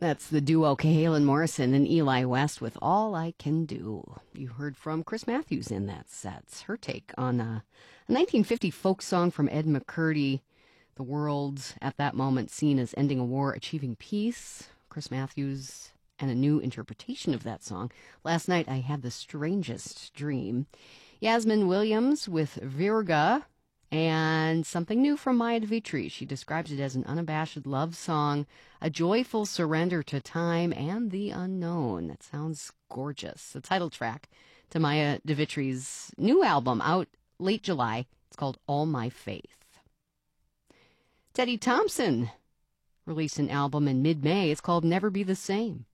That's the duo Cahalan Morrison and Eli West with All I Can Do. You heard from Chris Matthews in that set. Her take on a 1950 folk song from Ed McCurdy. The world at that moment seen as ending a war, achieving peace. Chris Matthews and a new interpretation of that song. Last night I had the strangest dream. Yasmin Williams with Virga. And something new from Maya Devitri. She describes it as an unabashed love song, a joyful surrender to time and the unknown. That sounds gorgeous. The title track to Maya Devitri's new album out late July. It's called All My Faith. Teddy Thompson released an album in mid-May. It's called Never Be the Same.